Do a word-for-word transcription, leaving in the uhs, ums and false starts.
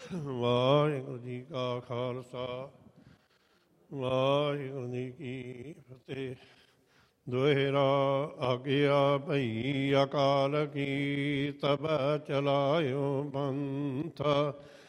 ਵਾਹਿਗੁਰੂ ਜੀ ਕਾ ਖਾਲਸਾ ਵਾਹਿਗੁਰੂ ਜੀ ਕੀ ਫਤਿਹ। ਦੁਹਰਾ ਆਗਿਆ ਭਈ ਅਕਾਲ ਕੀ ਤਬ ਚਲਾਇਓ ਪੰਥ